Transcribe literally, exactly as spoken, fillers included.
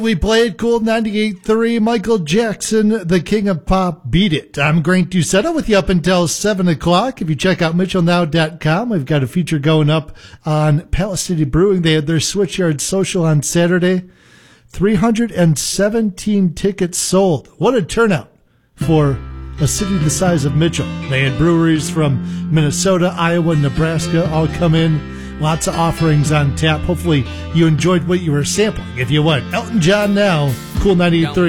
We played Cool ninety-eight point three, Michael Jackson, the King of Pop, Beat It. I'm Grant Doucetto with you up until seven o'clock. If you check out Mitchell Now dot com, we've got a feature going up on Palace City Brewing. They had their Switchyard Social on Saturday. three hundred seventeen tickets sold. What a turnout for a city the size of Mitchell. They had breweries from Minnesota, Iowa, Nebraska all come in. Lots of offerings on tap. Hopefully you enjoyed what you were sampling. If you would, Elton John now, Cool ninety-eight point three.